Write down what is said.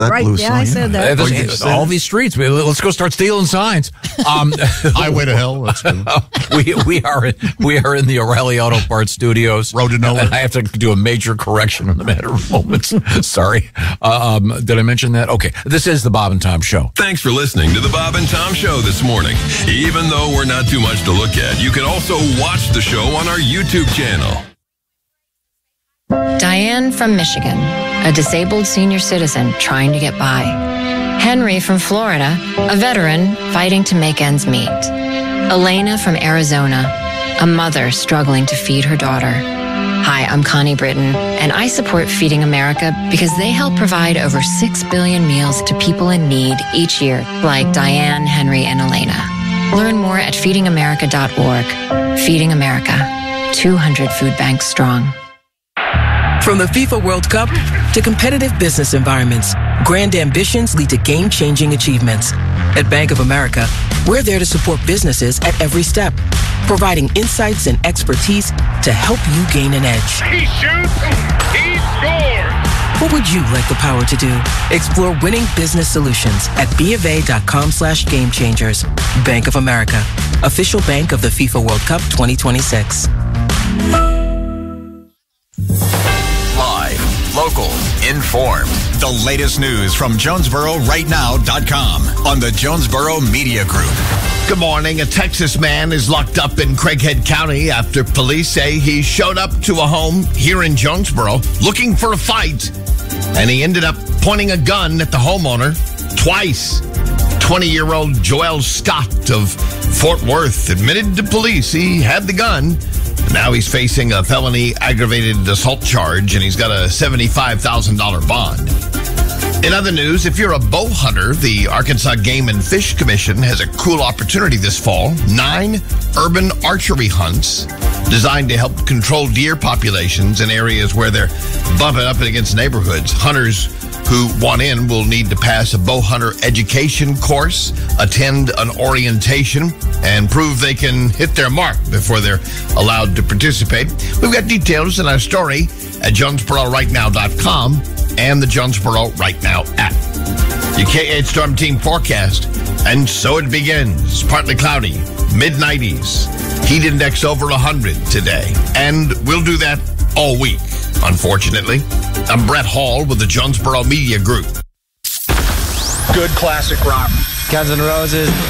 Right, blue yeah, sign. I said that. All these streets. Let's go start stealing signs. Highway to hell. That's good. we are in the O'Reilly Auto Parts Studios. Road to nowhere. I have to do a major correction in a matter of moments. Sorry. Did I mention that? Okay. This is the Bob and Tom Show. Thanks for listening to the Bob and Tom Show this morning. Even though we're not too much to look at, you can also watch the show on our YouTube channel. Diane from Michigan, a disabled senior citizen trying to get by. Henry from Florida, a veteran fighting to make ends meet. Elena from Arizona, a mother struggling to feed her daughter. Hi, I'm Connie Britton, and I support Feeding America because they help provide over 6 billion meals to people in need each year, like Diane, Henry, and Elena. Learn more at feedingamerica.org. Feeding America, 200 food banks strong. From the FIFA World Cup to competitive business environments, grand ambitions lead to game-changing achievements. At Bank of America, we're there to support businesses at every step, providing insights and expertise to help you gain an edge. He shoots, he scores! What would you like the power to do? Explore winning business solutions at BofA.com/gamechangers. Bank of America, official bank of the FIFA World Cup 2026. Local, informed. The latest news from JonesboroRightNow.com on the Jonesboro Media Group. Good morning. A Texas man is locked up in Craighead County after police say he showed up to a home here in Jonesboro looking for a fight, and he ended up pointing a gun at the homeowner twice. 20-year-old Joel Scott of Fort Worth admitted to police he had the gun. Now he's facing a felony aggravated assault charge, and he's got a $75,000 bond. In other news, if you're a bow hunter, the Arkansas Game and Fish Commission has a cool opportunity this fall. 9 urban archery hunts designed to help control deer populations in areas where they're bumping up against neighborhoods. Hunters who want in will need to pass a bow hunter education course, attend an orientation, and prove they can hit their mark before they're allowed to participate. We've got details in our story at JonesboroRightNow.com and the Jonesboro Right Now app. Your K8 Storm Team forecast, and so it begins. Partly cloudy, mid-90s, heat index over 100 today, and we'll do that all week, unfortunately. I'm Brett Hall with the Jonesboro Media Group. Good classic rock. Guns N' Roses.